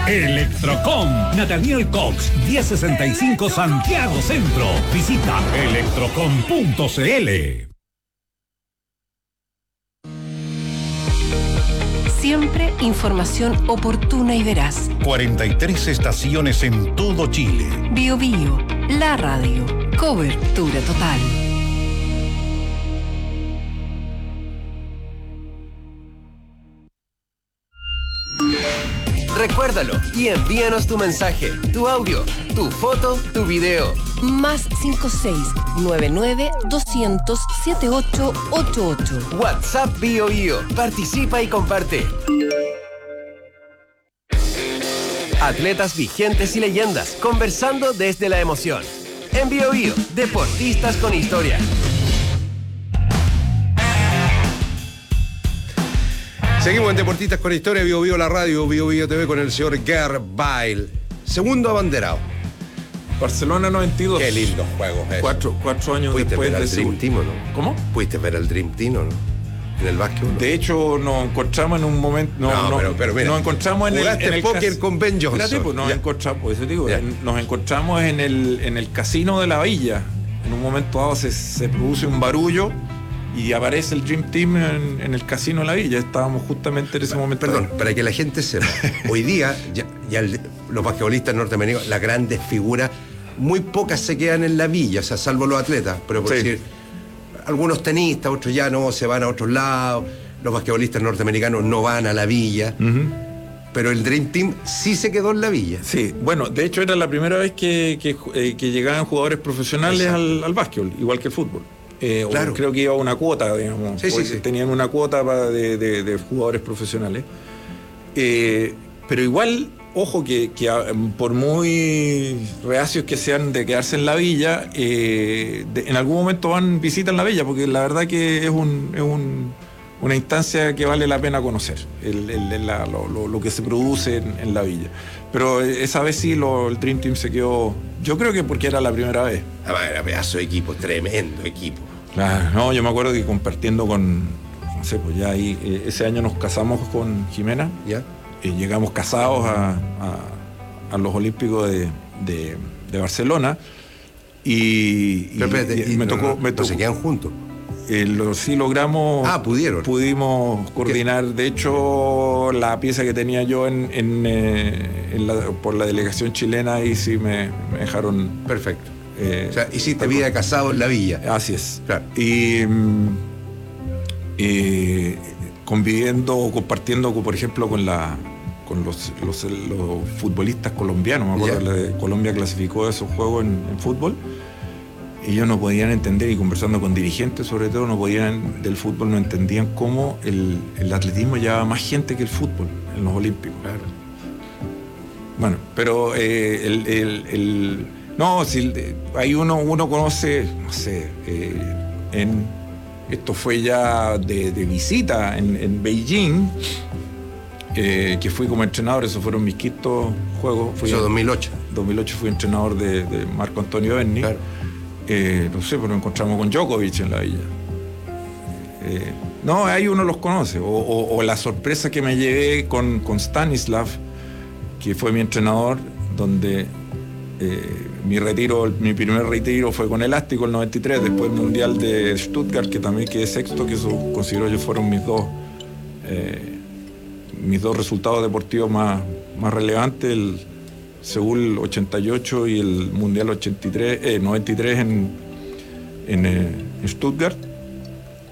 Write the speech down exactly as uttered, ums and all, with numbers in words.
Electrocom, Nathaniel Cox, diez sesenta y cinco Santiago Centro. Visita electrocom punto cl. Siempre información oportuna y veraz. cuarenta y tres estaciones en todo Chile. Bio Bio, la radio. Cobertura total. Recuérdalo y envíanos tu mensaje, tu audio, tu foto, tu video. Más cinco seis nueve nueve dos cero cero siete ocho ocho ocho. WhatsApp Bio Bio. Participa y comparte. Atletas vigentes y leyendas conversando desde la emoción. En Bio Bio, deportistas con historia. Seguimos en Deportistas con Historia, Bio Bio la radio, Bio Bio T V con el señor Gerd Bale. Segundo abanderado. Barcelona noventa y dos. Qué lindo juego es. Cuatro, cuatro años ¿Pudiste después ver de al Dream Seúl. Team o no? ¿Cómo? ¿Pudiste ver al Dream Team o no? En el básquetbol. ¿No? De hecho, nos encontramos en un momento. No, No, no, pero- pero mira, nos encontramos en el. jugaste en el póker cas- con Ben Johnson. Espérate, pues, nos Ya. encontramos, pues, eso digo, Ya. en- nos encontramos en el, en el casino de la Villa. En un momento dado se, se produce un barullo y aparece el Dream Team en, en el casino de la Villa. Estábamos justamente en ese momento. Perdón, para que la gente sepa, hoy día ya, ya el- los basquetbolistas norteamericanos, las grandes figuras, muy pocas se quedan en la villa, o sea, salvo los atletas, pero por Sí. decir, algunos tenistas, otros ya no, se van a otros lados, los basquetbolistas norteamericanos no van a la villa, Ujú. pero el Dream Team sí se quedó en la villa. Sí, bueno, de hecho era la primera vez que, que, eh, que llegaban jugadores profesionales al, al básquetbol, igual que el fútbol. Eh, o Claro. Creo que iba una cuota, digamos. Sí, sí, porque sí. Tenían una cuota para de, de- de jugadores profesionales. Eh, pero igual, ojo, que, que a- por muy reacios que sean de quedarse en la villa, eh, de- en algún momento van, visitan la villa, porque la verdad que es un... Es un una instancia que vale la pena conocer, el, el- el- la- lo, lo- lo que se produce en, en la villa. Pero esa vez sí lo, el Dream Team se quedó, yo creo que porque era la primera vez. Además, era pedazo de equipo, tremendo equipo. Claro, no, yo me acuerdo que compartiendo con, no sé, pues ya ahí, eh, ese año nos casamos con Jimena, ¿Ya? y llegamos casados a, a- a los Olímpicos de, de- de Barcelona, y, y- Pero espérate, y y me no- tocó... no- me no tocó se quedan juntos. Eh, lo, sí logramos. Ah, pudieron. Pudimos coordinar. De hecho, la pieza que tenía yo en, en, eh, en la- por la delegación chilena, y sí me, me dejaron. Perfecto. eh, O sea, hiciste vida de casado en la villa. Así es. Claro. Y mm, eh, conviviendo o compartiendo, por ejemplo, con la con los, los, los futbolistas colombianos. Me acuerdo Ya. que la de Colombia clasificó esos juegos en, en fútbol. Ellos no podían entender, y conversando con dirigentes sobre todo, no podían, del fútbol, no entendían cómo el, el atletismo llevaba más gente que el fútbol en los Olímpicos. Claro. Bueno, pero eh, el, el- el- no, si eh, ahí uno, uno conoce, no sé, eh, en, esto fue ya de, de visita en, en Beijing, eh, que fui como entrenador, esos fueron mis quintos juegos. Fui Eso en dos mil ocho. dos mil ocho fui entrenador de, de Marco Antonio Berni. Claro. Eh, no sé, pero nos encontramos con Djokovic en la villa. Eh, no, ahí uno los conoce. O, o- o la sorpresa que me llevé con, con Stanislav, que fue mi entrenador, donde eh, mi retiro, mi primer retiro fue con elástico el noventa y tres, después el Mundial de Stuttgart, que también quedé sexto, que eso considero yo fueron mis dos, eh, mis dos resultados deportivos más, más relevantes. El, Seúl ochenta y ocho y el Mundial ochenta y tres, eh, noventa y tres en, en, eh, en Stuttgart.